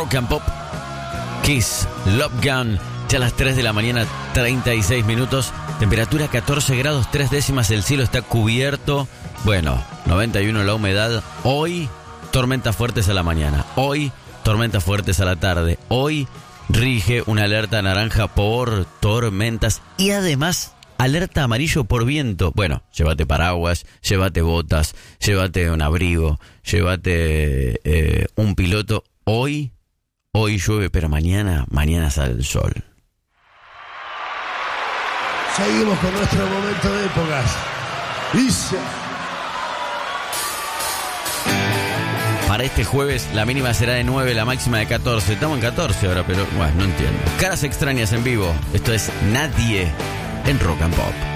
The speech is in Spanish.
Rock and Pop. Kiss, Love Gun. Ya a las 3 de la mañana, 36 minutos. Temperatura 14 grados, 3 décimas. El cielo está cubierto. Bueno, 91 la humedad. Hoy, tormentas fuertes a la mañana. Hoy, tormentas fuertes a la tarde. Hoy, rige una alerta naranja por tormentas. Y además, alerta amarillo por viento. Bueno, llévate paraguas, llévate botas, llévate un abrigo, llévate un piloto. Hoy llueve, pero mañana sale el sol. Seguimos con nuestro momento de épocas. Para este jueves la mínima será de 9, la máxima de 14. Estamos en 14 ahora, pero bueno, no entiendo. Caras extrañas en vivo. Esto es Nadie en Rock and Pop.